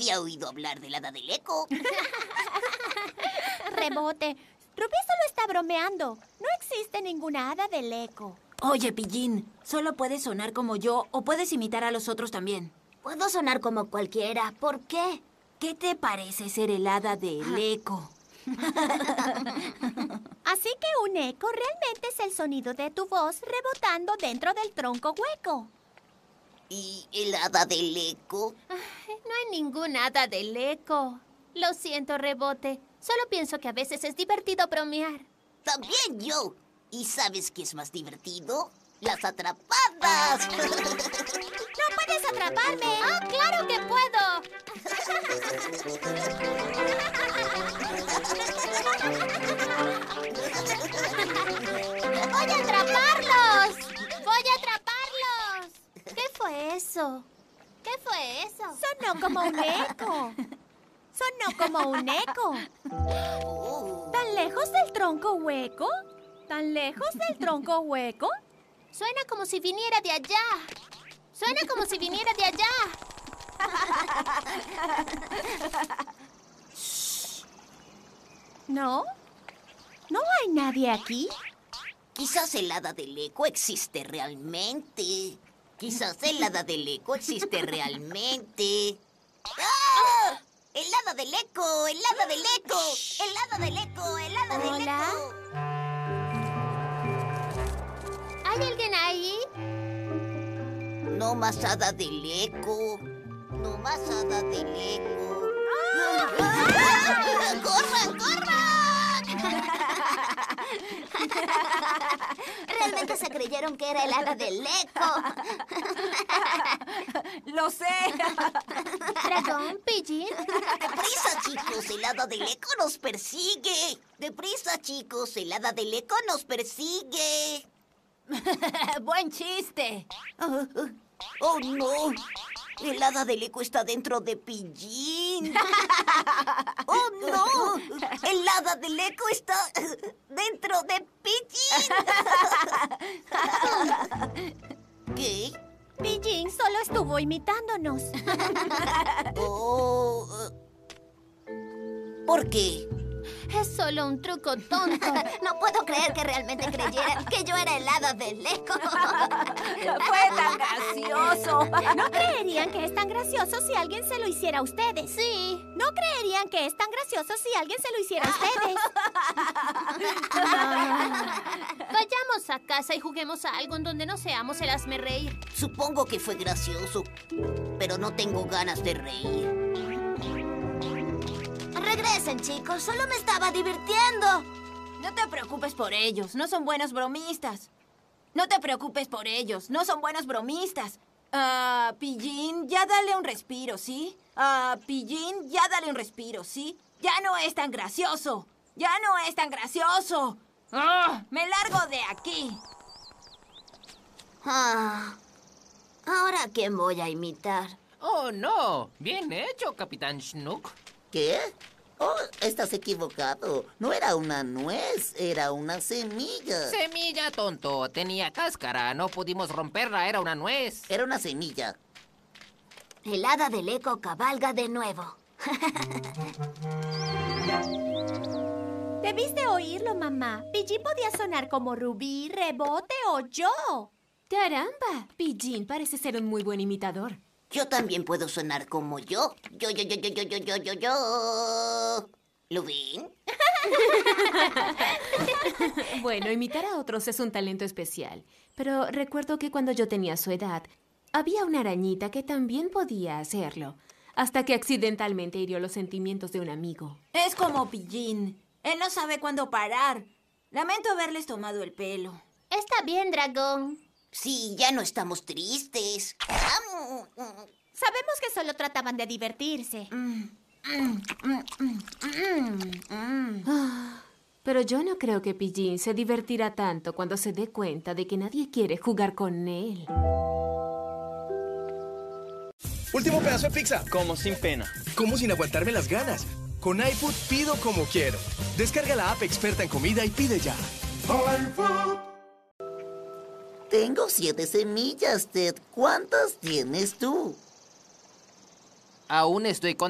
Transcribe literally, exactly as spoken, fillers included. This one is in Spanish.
había oído hablar del hada del eco. Rebote, Rubí solo está bromeando. No existe ninguna hada del eco. Oye, Pillín, solo puedes sonar como yo o puedes imitar a los otros también. Puedo sonar como cualquiera. ¿Por qué? ¿Qué te parece ser el hada del eco? Así que un eco realmente es el sonido de tu voz rebotando dentro del tronco hueco. ¿Y el hada del eco? No hay ningún hada del eco. Lo siento, Rebote. Solo pienso que a veces es divertido bromear. También yo. ¿Y sabes qué es más divertido? ¡Las atrapadas! ¡No puedes atraparme! ¡Ah, claro que puedo! ¡Voy a atraparlos! ¡Voy a atraparlos! ¿Qué fue eso? ¿Qué fue eso? Sonó como un eco. Sonó como un eco. ¿Tan lejos del tronco hueco? ¿Tan lejos del tronco hueco? Suena como si viniera de allá. Suena como si viniera de allá. ¿No? ¿No hay nadie aquí? Quizás el hada del eco existe realmente. Quizás el hada del eco existe realmente. ¡Ah! ¡El hada del eco! ¡El hada del eco! ¡El hada del eco! ¡El hada del ¿Hola? eco! ¿Hay alguien ahí? No más hada del eco. No más hada del eco. ¡Ah! ¡Corran, corran! Realmente se creyeron que era el hada del eco. ¡Lo sé! ¿Dragón, Pillín? ¡Deprisa, chicos! ¡El hada del eco nos persigue! ¡Deprisa, chicos! ¡El hada del eco nos persigue! ¡Buen chiste! Oh, oh, oh, no! El hada del eco está dentro de Pillín. ¡Oh, no! El hada del eco está dentro de Pillín. ¿Qué? Pillín solo estuvo imitándonos. Oh, ¿por qué? Es solo un truco tonto. No puedo creer que realmente creyeran que yo era el hada del eco. ¡Fue tan gracioso! No creerían que es tan gracioso si alguien se lo hiciera a ustedes. Sí. No creerían que es tan gracioso si alguien se lo hiciera a ustedes. Vayamos a casa y juguemos a algo en donde no seamos el hazmerreír. Supongo que fue gracioso, pero no tengo ganas de reír. Regresen, chicos. Solo me estaba divirtiendo. No te preocupes por ellos, no son buenos bromistas. No te preocupes por ellos, no son buenos bromistas. Ah, Pillín, ya dale un respiro, ¿sí? Ah, Pillín, ya dale un respiro, ¿sí? Ya no es tan gracioso. Ya no es tan gracioso. ¡Ah! ¡Me largo de aquí! Ah, ¿ahora a quién voy a imitar? Oh, no. Bien hecho, Capitán Schnook. ¿Qué? Oh, estás equivocado. No era una nuez, era una semilla. Semilla, tonto. Tenía cáscara. No pudimos romperla. Era una nuez. Era una semilla. El hada del eco cabalga de nuevo. Debiste oírlo, mamá. Pillín podía sonar como Rubí, Rebote o yo. ¡Caramba! Pillín parece ser un muy buen imitador. Yo también puedo sonar como yo. Yo, yo, yo, yo, yo, yo, yo, yo, yo. ¿Lo ven? Bueno, imitar a otros es un talento especial. Pero recuerdo que cuando yo tenía su edad, había una arañita que también podía hacerlo. Hasta que accidentalmente hirió los sentimientos de un amigo. Es como Pillín. Él no sabe cuándo parar. Lamento haberles tomado el pelo. Está bien, dragón. Sí, ya no estamos tristes. Sabemos que solo trataban de divertirse. Ah, pero yo no creo que Pillín se divertirá tanto cuando se dé cuenta de que nadie quiere jugar con él. Último pedazo de pizza. Como sin pena. Como sin aguantarme las ganas. Con iFood pido como quiero. Descarga la app experta en comida y pide ya. iFood. Tengo siete semillas, Ted. ¿Cuántas tienes tú? Aún estoy con